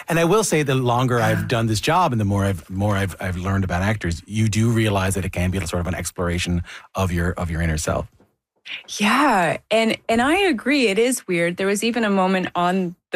And I will say, the longer I've done this job and the more I've learned about actors, you do realize that it can be sort of an exploration of your inner self. Yeah. And I agree. It is weird. There was even a moment on